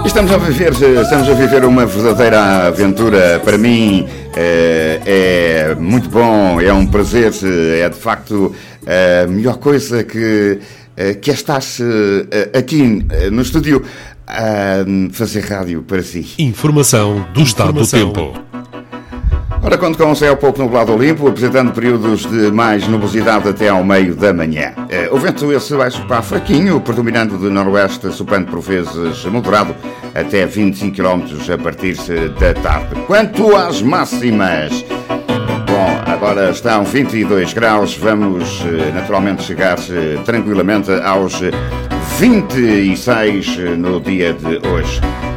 Estamos a viver uma verdadeira aventura. Para mim é muito bom, é um prazer, é de facto a melhor coisa que estar aqui no estúdio a fazer rádio para si. Informação do estado do tempo. Ora, conto com um céu pouco nublado ou limpo, apresentando períodos de mais nubosidade até ao meio da manhã. O vento esse vai soprar fraquinho, predominando de noroeste, soprando por vezes moderado, até 25 km a partir da tarde. Quanto às máximas, bom, agora estão 22 graus, vamos naturalmente chegar tranquilamente aos 26 no dia de hoje.